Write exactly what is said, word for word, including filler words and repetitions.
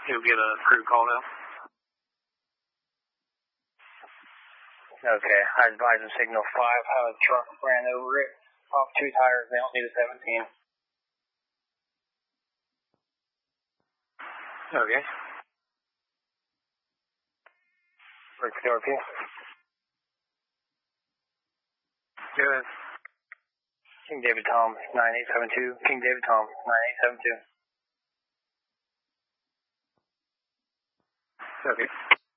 You'll get a crew call now. Okay, I advise them signal five, how a truck ran over it. Off two tires, they don't need a seventeen. Okay. Rick Dorothy. Go ahead. King David Tom, nine eight seven two. King David Tom, nine eight seven two. Okay.